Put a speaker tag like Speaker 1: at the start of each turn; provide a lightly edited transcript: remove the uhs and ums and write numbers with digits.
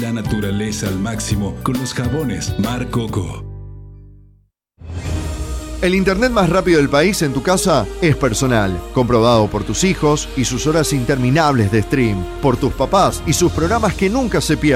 Speaker 1: La naturaleza al máximo con los jabones Mar Coco.
Speaker 2: El internet más rápido del país en tu casa es Personal, comprobado por tus hijos y sus horas interminables de stream, por tus papás y sus programas que nunca se pierden.